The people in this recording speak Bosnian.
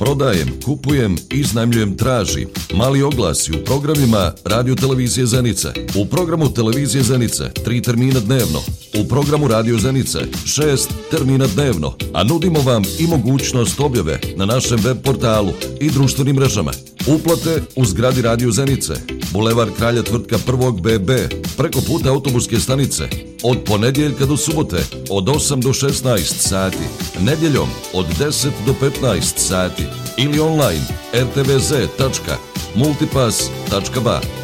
Prodajem, kupujem, iznajmljujem, traži. Mali oglasi u programima Radio Televizije Zenice. U programu Televizije Zenice 3 termina dnevno. U programu Radio Zenice 6 termina dnevno. A nudimo vam i mogućnost objave na našem web portalu i društvenim mrežama. Uplate u zgradi Radio Zenice, Bulevar Kralja Tvrtka 1. BB, preko puta autobuske stanice, od ponedjeljka do subote, od 8 do 16 sati, nedjeljom od 10 do 15 sati ili online rtvz.multipass.ba.